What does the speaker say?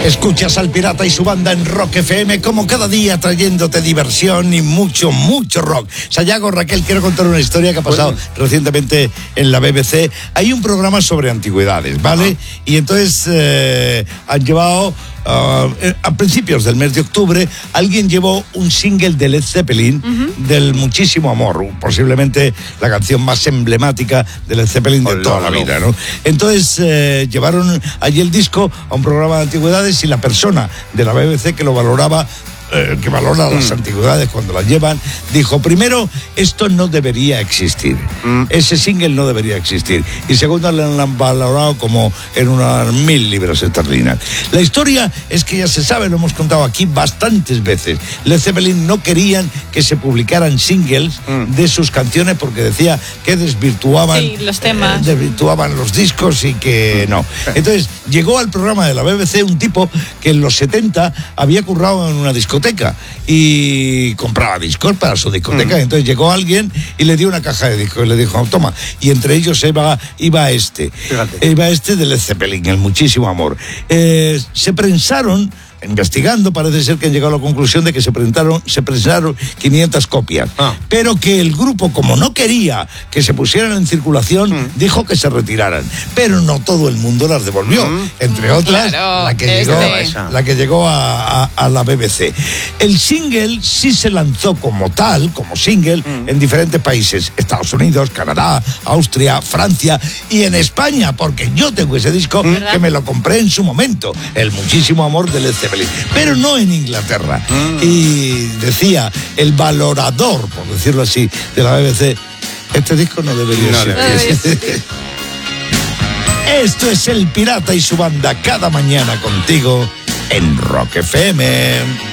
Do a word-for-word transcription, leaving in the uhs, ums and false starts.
Escuchas al Pirata y su banda en Rock F M, como cada día, trayéndote diversión y mucho, mucho rock. Sayago, Raquel, quiero contar una historia que ha pasado bueno. recientemente en la B B C. Hay un programa sobre antigüedades, ¿vale? Ah. Y entonces eh, han llevado... Uh, a principios del mes de octubre, alguien llevó un single de Led Zeppelin, uh-huh. del Muchísimo Amor, posiblemente la canción más emblemática de Led Zeppelin de oh, toda no, la vida, ¿no? Entonces eh, llevaron allí el disco a un programa de antigüedades y la persona de la B B C que lo valoraba, eh, que valora mm. las antigüedades cuando las llevan, dijo: primero, esto no debería existir, mm. ese single no debería existir, y segundo, le han valorado como en unas mil libras esterlinas. La historia es que ya se sabe, lo hemos contado aquí bastantes veces. Led Zeppelin no querían que se publicaran singles mm. de sus canciones porque decía que desvirtuaban, sí, los temas, eh, desvirtuaban los discos y que no. Entonces llegó al programa de la B B C un tipo que en los setenta había currado en una discoteca y compraba discos para su discoteca. Mm. Entonces llegó alguien y le dio una caja de discos y le dijo: toma. Y entre ellos iba, iba este. Fíjate. Iba este de Led Zeppelin, el Muchísimo Amor. Eh, se prensaron, investigando, parece ser que han llegado a la conclusión de que se presentaron, se presentaron quinientas copias. Ah. Pero que el grupo, como no quería que se pusieran en circulación, mm. dijo que se retiraran. Pero no todo el mundo las devolvió. Mm. Entre otras, claro, la, que este. llegó, la que llegó a, a, a la B B C. El single sí se lanzó como tal, como single, mm. en diferentes países. Estados Unidos, Canadá, Austria, Francia y en España, porque yo tengo ese disco, ¿verdad?, que me lo compré en su momento. El Muchísimo Amor de Led Zeppelin. Pero no en Inglaterra. Mm. Y decía el valorador, por decirlo así, de la B B C: este disco no debería no ser. Debería. Esto es El Pirata y su banda, cada mañana contigo en Rock F M.